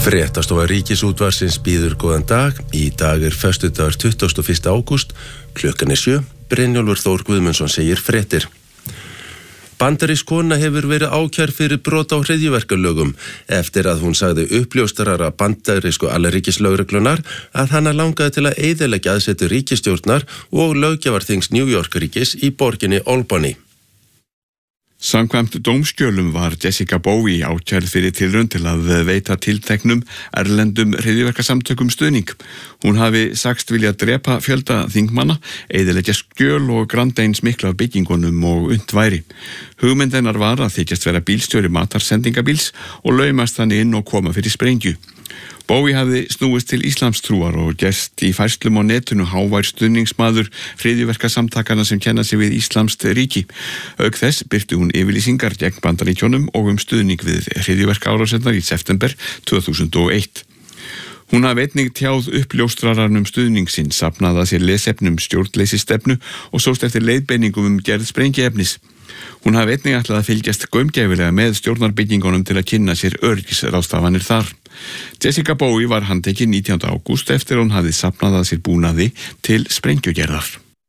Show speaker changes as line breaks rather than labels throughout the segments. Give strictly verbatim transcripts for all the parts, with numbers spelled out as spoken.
Fréttastofa Ríkisútvarpsins býður góðan dag. Í dag er föstudagur tuttugasta og fyrsta ágúst, klukkan er sjö. Brynjólfur Þór Guðmundsson segir fréttir. Bandarísk kona hefur verið ákærð fyrir brot á hryðjuverkalögum eftir að hún sagði uppljóstrara bandarísku alríkislögreglunar að hana langaði til að eyðileggja aðsetur ríkisstjórnar og löggjafarþings New York ríkis í borginni Albany.
Samkvæmt dómskjölum var Jessica Bowie ákærð fyrir tilraun til að veita tilteknum erlendum hryðjuverkasamtökum stuðning. Hún hafi sagst vilja drepa fjölda þingmanna, eyðileggja skjöl og granda eins mikla af byggingunum og unnt væri. Hugmynd hennar var að þykjast vera bílstjóri matarsendingabíls og laumast þannig inn og koma fyrir sprengju. Bowie hafði snúist til íslamstrúar og gerst í færslum á netinu hávær stuðningsmaður hryðjuverkasamtakana sem kenna sig við íslamskt ríki. Auk þess birti hún yfirlýsingar gegn Bandaríkjunum og um stuðning við hryðjuverkaárásirnar í september tvö þúsund og eitt. Hún hafði einnig tjáð uppljóstrararnum stuðning sinn, safnað að sér lesefnum stjórnleysisstefnu og sóst eftir leiðbeiningum um gerð sprengiefnis. Hún hafði einnig ætlað að fylgjast gaumgæfilega með stjórnarbyggingunum til að kynna sér öryggisráðstafanir þar. Jessica Bowie var handtekin nítjánda ágúst eftir að hún hafði safnað að sér búnaði til sprengjugerðar.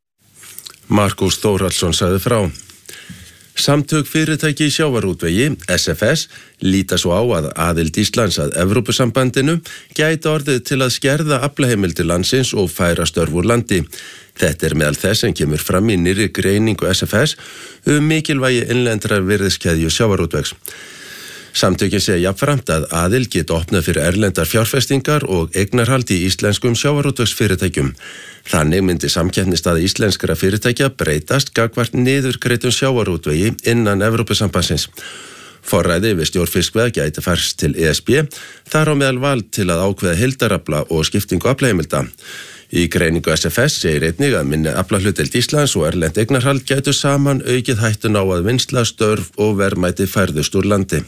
Markús Þórhallsson sagði frá. Samtök fyrirtæki í sjávarútvegi, S F S, líta svo á að aðild Íslands að Evrópusambandinu gæti orðið til að skerða aflaheimildir landsins og færa störf úr landi. Þetta er meðal þess sem kemur fram í nýrri greiningu S F S um mikilvægi innlendrar virðiskeðju sjávarútvegs. Samtökin segja jafnframt að aðild geti opnað fyrir erlendar fjárfestingar og eignarhald í íslenskum sjávarútvegsfyrirtækjum. Þannig myndi samkeppnisstaða íslenskra fyrirtækja breytast gagnvart niðurgreiddum sjávarútvegi innan Evrópusambandsins. Forræði við stjórn fiskveiða gæti færst til E S B, þar á meðal vald til að ákveða heildarafla og skiptingu aflaheimilda. Í greiningu S F S segir einnig að minni aflahlutdeild Íslands og erlend eignarhald gætu saman aukið hættun á að vinnsla, störf og verðmæti færðust úr landi.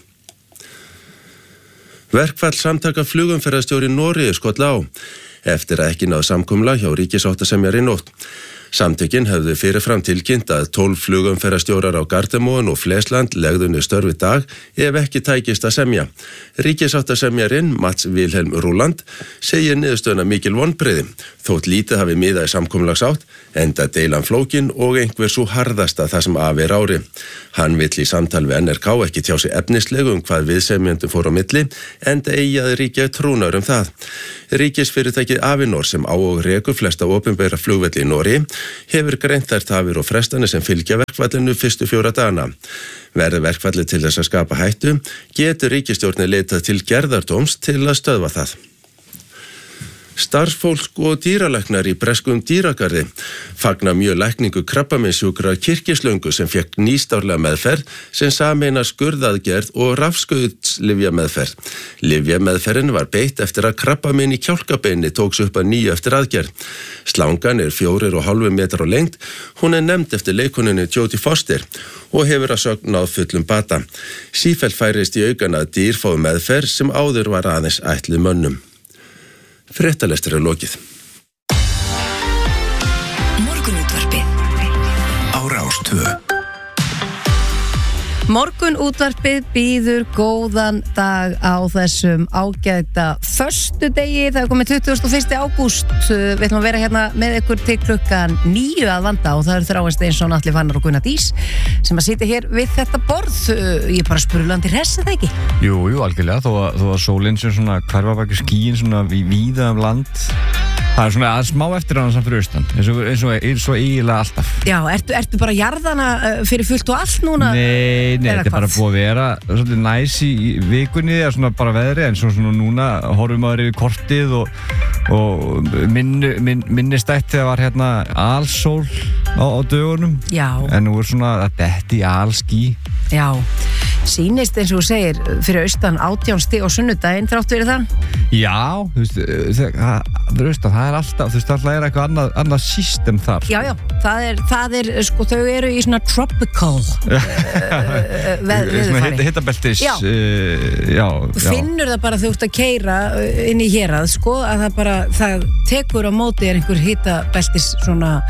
Verkfall samtaka flugumferðarstjóri í Noregi skolla á, eftir að ekki náð samkomulag hjá ríkissáttasemjara í nótt. Samtökin hefðu fyrirfram tilkynnt að tólf flugumferðarstjórar á Gardermoen og Flesland legðu niður störf í dag ef ekki tækist að semja. Ríkissáttasemjarinn Mats Wilhelm Rúland segir niðurstöðuna mikil vonbrigði, þótt lítið hafi miðað í samkomulagsátt, enda deilan flókin og einhver svo harðasta það sem af er ári. Hann vill í samtal við N R K ekki tjá sig efnislegu um hvað viðsemjendum fór á milli, enda eigi að ríkja trúnaður um það. Ríkisfyrirtækið Avinor sem á og rekur flesta opinbera flugvelli í Noregi hefur greint þær tafir og frestanir sem fylgja verkfallinu fyrstu fjóra dagana. Verði verkfallið til þess að skapa hættu, getur ríkisstjórnin leitað til gerðardóms til að stöðva það. Starfsfólk og dýralæknar í breskum dýragarði fagna mjög lækningu krabbameinssjúkra Kirkislöngu sem fékk nýstárlega meðferð sem sameinar skurðaðgerð og rafskautslyfjameðferð. Lyfjameðferðin var beitt eftir að krabbamein í kjálkabeini tóks upp að nýju eftir aðgerð. Slangan er fjórir og hálfu metrar á lengd. Hún er nefnd eftir leikoninni Jodie Foster og hefur að sögn náð fullum bata. Sífellt færist í aukana að dýr fái meðferð sem áður var aðeins ætluð mönnum. Fréttalestur er lokið.
Morgunútvarpið á Rás tvö.
Morgunútvarpið býður góðan dag á þessum ágæta föstudegi. Það er komið tuttugasta og fyrsta ágúst. Við ætlum að vera hérna með ykkur til klukkan níu að vanda og það eru Þráinn Steinsson, Atli Fannar og Gunnar Dís sem að sitja hér við þetta borð. Ég er bara spurulandi hress, er það ekki?
Jú, jú, algjörlega, þó að, þó að sólinn sem svona hverfa baki skýin svona víða um land. Það er svona að smá eftir hann samt fyrir austan, eins og, eins og, eins og eiginlega alltaf. Já,
ertu, ertu bara jarðana fyrir fullt og allt núna?
Nei, nei, þetta er bara búið að vera svolítið næs í vikunni, eða svona bara veðri, en svo svona núna horfum maður yfir kortið og, og minni, minn, minnistætt þegar var hérna alsól á, á dögunum. Já. En nú er svona að detti alský.
Já. Sýnist eins og þú segir fyrir austan átján stig á sunnudaginn þrátt fyrir það?
Já, þú veist, fyrir austan, það er alltaf, þú veist, alltaf er eitthvað annað, annað system þar.
Já, já, það er, það er, sko, þau eru í svona tropical veðurfari.
Svona hittabeltis, já. Uh, já, já.
Finnur það bara þú ert að keyra inn í hérað, sko, að það bara, það tekur á móti er einhver hittabeltis svona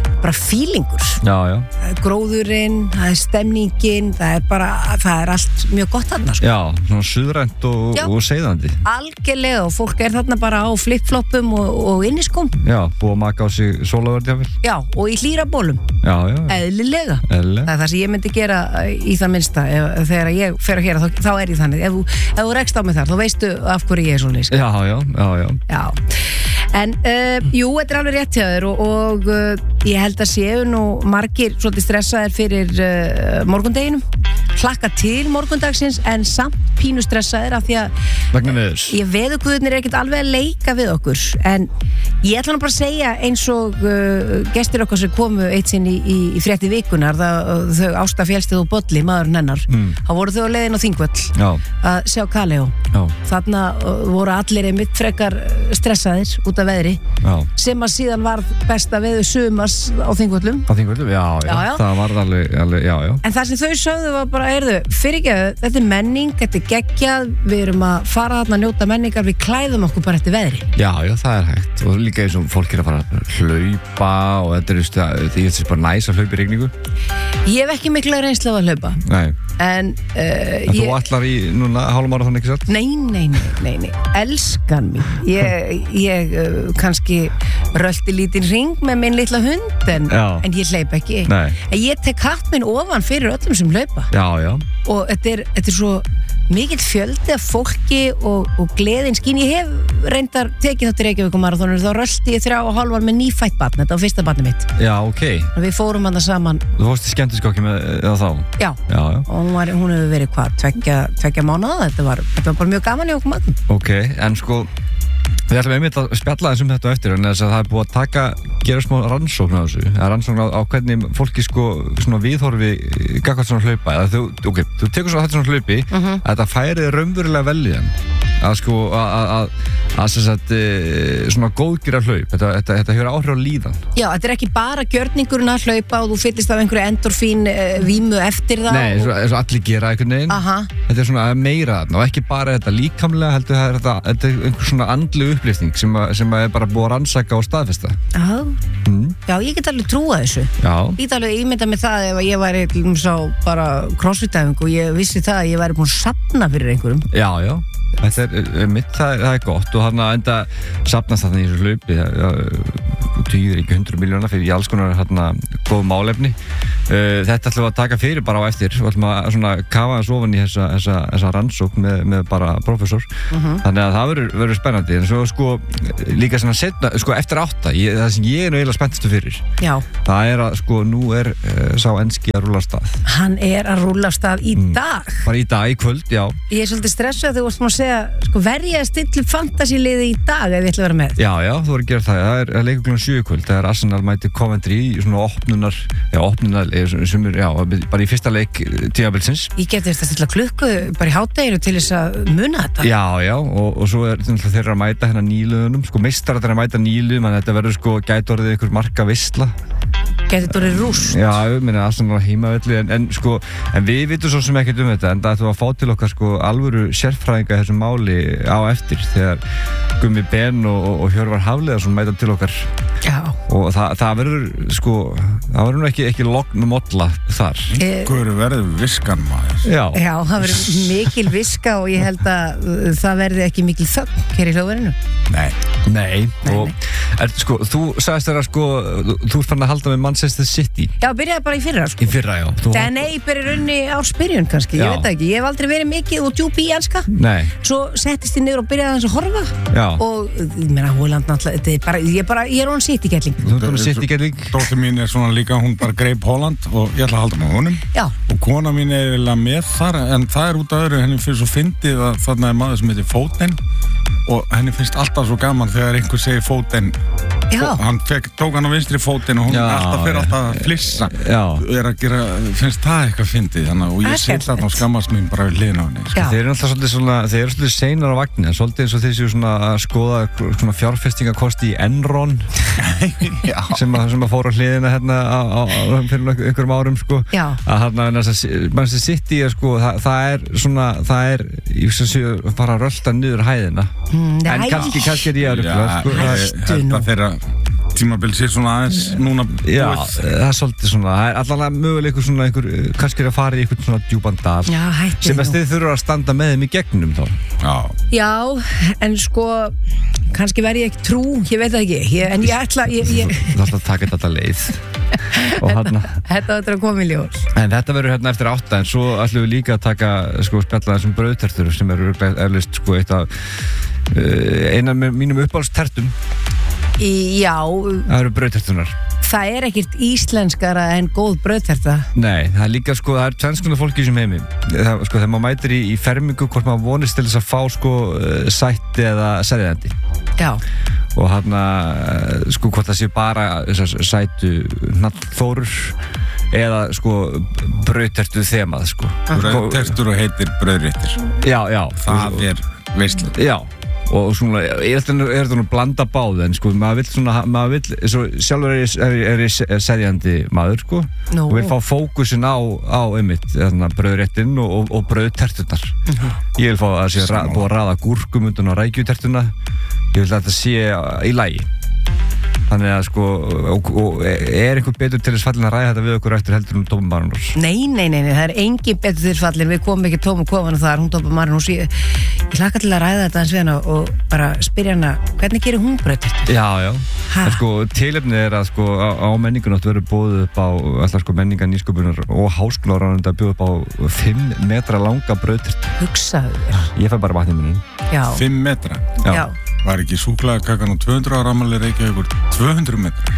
bara feelingur.
Já, já.
Það er gróðurinn, það er stemningin, það er bara, það er allt mjög gott þarna, sko.
Já, svona suðrænt og, og seiðandi.
Algjörlega, og fólk er þarna bara á flip-floppum og, og inniskóm.
Já, búið að maka á sig sólavörðjafil.
Já, og í hlýrabólum.
Já, já.
Eðlilega.
Eðlilega.
Það er það sem ég myndi gera í það minnsta, ef, þegar ég fer að gera, þá, þá er ég þannig. Ef, ef þú rekst á mig þar, þá veistu af hverju ég er svona.
Já, já, já, já.
Já. En, uh, jú, þetta er alveg rétt hjá þér og, og uh, ég held að séu nú margir svolítið stressaðir fyrir uh, morgundeginum, hlakka til morgundagsins en samt pínu stressaðir af því að
Vegna veðurs.
Ég veðurguðurnir er ekkert alveg að leika við okkur en ég ætla nú bara að segja eins og uh, gestir okkar sem komu eitt sinn í, í, í frétti vikunar það, þau Ásta Fjelsted og Bolli, maðurinn hennar mm. þá voru þau á leiðin á Þingvöll
Já.
að sjá Kaleo þarna uh, voru allir einmitt frekar stressaðir út af veðri
já.
sem að síðan var besta veður sumars á Þingvöllum
á Þingvöllum, já, já,
já, já.
það var alveg, alveg, já, já
en það sem þau sögðu var bara, heyrðu, fyrirgefðu þetta er menning, þetta er geggjað við erum að fara þarna að njóta menningar við klæðum okkur bara eftir veðri
já, já, það er hægt og líka eins og fólk er að fara að hlaupa og þetta er just að því þetta er bara næs að hlaupa í rigningu
ég hef ekki mikla reynslu af að hlaupa
nei
en, uh,
en
ég...
þú ætlar í núna hálfum ára þannig ekki satt?
Nei, nei, nei, nei, nei. Elskan mín ég, ég uh, kannski rölti lítinn ring með minn litla hund en, en ég hleyp ekki
nei.
En ég tek hatt minn ofan fyrir öllum sem hlaupa
já, já
og þetta er, þetta er svo mikill fjöldi af fólki og, og gleðin skín, ég hef reyndar tekið þátt í Reykjavíkumaraþoninu, þá rölti ég þrjá og hálfar með nýfætt barn, þetta var fyrsta barnið mitt
já, ok
við fórum hann það saman
þú fórst í skemmtiskokki með það þá
já,
já, já.
og hún, var, hún hefur verið hvað, tveggja, tveggja mánuða þetta var, þetta var bara mjög gaman í okkur maður
ok, en sko við ætlum einmitt að spjalla þessum þetta á eftir en þess að það er búið að taka, gera smá rannsókn á þessu, eða rannsókn á, á hvernig fólki sko svona viðhorfi gagvart svona hlaupa, eða þú, ok, þú tekur svona þetta svona hlaupi,
uh-huh.
að þetta færi raunverulega vel í þann að sko, að að að sem sagt, svona góðgera hlaup þetta, þetta, þetta hefur áhrif á líðan
já, þetta er ekki bara gjörningurinn að hlaupa og þú fyllist af einhverju endorfín uh, vímu eftir það
nei, eins og, eins og allir gera einhvern veginn
Aha.
þetta er svona meira þarna og ekki bara þetta líkamlega heldur það er þetta, þetta er einhver svona andlu upplýsting sem, að, sem að er bara búið að rannsaka og staðfesta
já,
mm.
já, ég get alveg trúa þessu
já.
ég get alveg ímynda með það ef ég væri sá, bara crossfit-æfingu og ég vissi það að ég væri búin að safna fyrir einhverjum
já, já þetta er mitt, það er, það er gott og hann að enda safnast þarna í þessu hlaupi það týðir ekki hundru miljóna fyrir í alls konar hérna góð málefni uh, þetta ætlum við að taka fyrir bara á eftir og ætlum að svona kafa þess ofan í þessa, þessa, þessa rannsókn með, með bara prófessor uh-huh. þannig að það verður, verður spennandi en svo sko líka svona setna sko eftir átta, ég, það sem ég er nú eiginlega spenntastu fyrir
já.
Það er að sko nú er uh, sá enski að rúlla af stað
hann er að rúlla af stað í mm. dag
bara í dag, í kvöld, já
ég er svolítið stressuð þegar þú varst maður að segja sko verði að stilla fantasíliði í dag ef ég ætla að vera með
já, já, þú voru að gera það, það er leikur klukkan sjö í kvöld það er Arsenal mæti Coventry í svona opnunar já, opnunar, sumur, já, bara í fyrsta leik tímabilsins
ég geti eftir að stilla klukku bara í hádeginu til þess að muna þetta
já, já, og, og svo er þeirra að mæta hérna nýluðunum, sko meistar að þeirra að mæta nýluðum en þetta verður sko gæti orðið ykkur marka veisla
geti þetta orðið rúst
já, ég meina Arsenal á heimavelli en, en sko, en við vitum svo sem ekkert um þetta en það ætlum að fá til okkar sko alvöru sérfræðinga þessu máli á eftir þegar Gummi Ben og, og, og Hjörvar Hafliðarsson mæta til okkar
já.
Og það, það verður sko það verður nú ekki, ekki logn og molla þar
Hverju verður viskan maður?
Já,
já það verður mikil viska og ég held að það verður ekki mikil þögn hér í hljóðverðinu
Nei
Nei, og er, sko, þú sagðist þér að sko þú ert fann að halda með Manchester City
já, byrjaði bara í fyrra sko
í fyrra, já þú...
það nei, byrjaði raunni á spyrjun kannski
já.
Ég veit ekki, ég hef aldrei verið mikið og djúpi í enska
nei
svo settist ég niður og byrjaði hans að horfa
já.
Og ég meina Hóland náttúrulega þetta er bara, ég er bara, ég er hún City-gelling
þú ert hún City-gelling
dóttir mín er svona líka, hún bara greip Hóland og ég ætla að halda með honum
já.
Og kona mín er eiginlega með þar en það er út af öðru, henni finnst svo fyndið að þarna er maður sem heitir Foden og henni finnst alltaf svo gaman þegar einhver segir Foden og hann fekk, tók hann á vinstri Foden og hún
já,
alltaf fyrir alltaf að flissa er að gera, finnst það eitthvað fyndið þannig og ég sitt þarna og skammast mín bara við hliðina á henni sko.
Þeir eru alltaf svolítið svona, þeir eru svolítið seinar á vagnin en svolítið eins og þeir séu svona að skoða svona fjárfestingakosti í Enron sem að, sem að fóra hliðina hérna á, á, á fyrir einhverjum árum sko
já.
Að hérna, Manchester City er sko það, það er svona, það er ég sem séu að fara að rölda niður hæðina
mm,
en kannski, kannski er ég að rölda
þetta þeirra tímabil sé svona aðeins núna
Já,
búið.
það er svolítið svona, það er allavega möguleikur svona einhver, kannski er að fara í einhvern svona djúpan dal
Já, hætti
sem að þið þurfa að standa með þeim í gegnum þá.
Já,
Já, en sko kannski verð ég ekki trú, ég veit það ekki ég, en ég ætla ég, ég...
Það ætla að taka þetta leið og
Þetta,
hana
þetta er að koma í ljós
En þetta verður hérna eftir átta en svo ætlum við líka að taka sko spjalla þessum brauðtertur sem eru erlist sko eitt af uh, eina af mínum uppáhaldstertum
í, Já,
Það eru brauðtertunar
það er ekkert íslenskara en góð brauðterta
Nei, það er líka sko, það er tvennskonar fólki sem heimi það, sko, þegar maður mætir í, í fermingu hvort maður vonist til þess að fá sko sætti eða serðandi
Já,
og hann að sko hvort það sé bara þessar sætu hnallþórur eða sko brauðtertu þemað sko
brauðtertur og heitir brauðréttir.
Já, já
Það er veisla.
Já og svona, ég er þetta nú blanda báð en sko, maður vill svona, maður vill svo, sjálfur er ég, er, er ég seðjandi maður sko,
Nú.
og vil fá fókusin á, á einmitt, þarna brauðréttin og, og, og brauðterturnar
Mhm.
ég vil fá að sé ra, búið að raða gúrkum undan á rækjutertuna ég vil að þetta sé í lagi þannig að sko og, og er einhver betur til þess fallin að ræða þetta við okkur eftir heldur um Tóma Marinós
nei, nei, nei, nei, það er engin betur til fallin við komum ekki tóma kofan og þar, hún Tóma Marinós ég, ég hlakka til að ræða þetta hans við hana og bara spyrja hana, hvernig gerir hún brauðtertu?
Já, já,
Ha?
en sko tilefnið er að sko á, á menningunótt verður bóðið upp á alltaf sko menninga nýsköpunar og háskólaráðandi að bjóða upp á fimm metra langa brauðtertu
Hugsaðu þér
ég fæ bara vatnið minni
Já,
fimm metra.
Já.
já,
Var ekki súklaðakakan og tvö hundruð ára afmæli Reykjavíkur tvö hundruð metrar?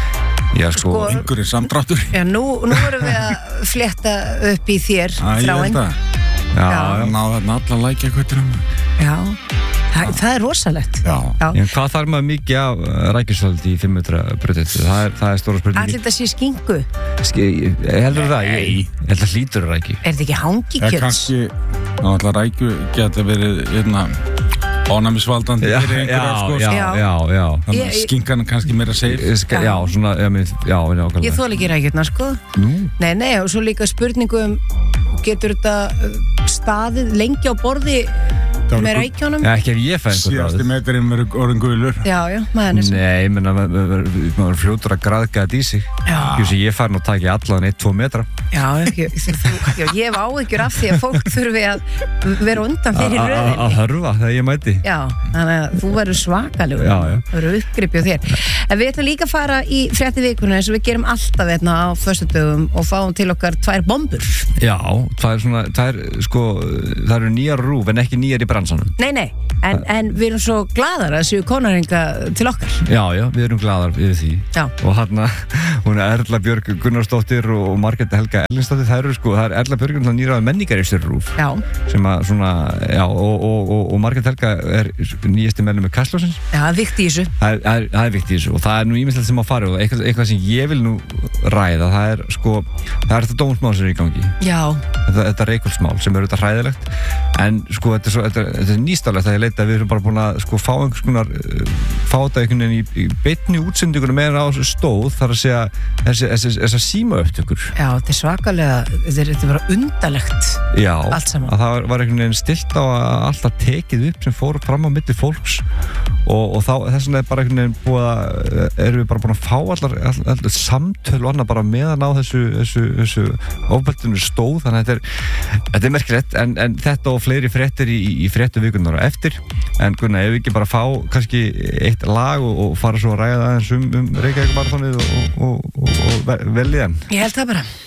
Já, sko,
Sko-
Einhver er samdráttur.
já nú, nú erum við að flétta upp í þér
Æ, ég
þráinn.
held að.
já,
já.
já.
Ná þarna alla lækja kvöturum.
Já, það, það er rosalegt
Já.
Já.
En hvað þarf maður mikið af rækjusöldi í fimm metra brauðtertu? Það er, það er stóra spurningi
Allir þetta sé skingu,
Ski, heldur það? Ég, ég held að hlýtur rækju
er þetta ekki
Eða
hangikjöts?
kannski, ná alltaf rækju geta verið hérna ónæmisvaldandi
Já,
fyrir
já,
einhverja sko.
já,
Já.
já, já
Þannig
Ég-
að
ég-
skinkan er kannski meira safe.
Ska, Já, svona, já, mér, já,
Ég
nákvæmlega
þóla ekki rækjurnar, sko
Nú,
Nei, nei, og svo líka spurningu um getur þetta uh, staðið lengi á borði
Það var
með
gu-
rækjunum?
ja, ekki ef ég fæ einhver
Síðasti
ráð
meturinn verður orðin gulur.
Já, já, maður er svo
Nei, ég menna, maður er fljótur að graðga þetta í sig
Já.
Jú, sem ég fær nú að taka allan eitt, tvo metra
Já, ekki, þú, já, ég hef áhyggjur af því að fólk þurfi að vera undan
A-
þeirri
a- a- Að
röðinni
hörfa þegar ég mæti
Já, þannig að þú verður svakalegur
Já, já.
Það verður uppgripið á þér En við ætlum líka að fara í frétti vikuna eins og við gerum alltaf hérna á föstudögum og fáum til okkar tvær bombur
Já, það er svona, það er sko, það eru nýjar rúf en ekki nýjar í bransanum
Nei, nei, en, en við erum svo gladar að séu konaringa til okkar
Já, já, við erum gladar yfir því
Já.
Og hann, hún er Erla Björg Gunnarsdóttir og Margrét Helga Ellinsdóttir það eru sko, það er Erla Björg nýraði menningaristur rúf
Já,
sem að svona, já, og, og, og, og Margrét Helga er nýjasti meðlum með Kastljósins
já, það er vikt í þessu
það er, það er, það er vikt í þessu og það er nú ímislegt sem að fara og eitthvað, eitthvað sem ég vil nú ræða það er sko, það er þetta dómsmál sem er í gangi
Já,
þetta, þetta Reykholtsmál sem er auðvitað hræðilegt en sko þetta er, svo, þetta, þetta er nýstaflegt að ég leita að við erum bara búin að sko fá einhvers konar uh, fá þetta einhvern veginn í, í beinni útsendingunum meðan á þessu stóð þar að segja þessi, þessi, þessi síma upptökur
já, þetta er svakalega þetta er, þetta er bara undarlegt
já,
Allt saman.
að það var, var einhvern veginn stilt á að alltaf tekið upp sem fór fram á milli fólks og, og þá þess vegna er bara einhvern veginn búið að erum við bara búin að fá allar, allar, allar samtöl og annað bara meðan á þessu, þessu, þessu ofbeldinu stóð þannig að þetta er, þetta er merkilegt en, en þetta og fleiri fréttir í, í fréttu vikunar á eftir en Gunnar, ef við ekki bara fá kannski eitt lag og, og fara svo að ræða aðeins um, um Reykjavík marathonið og, og, og, og velja hann
Ég held það bara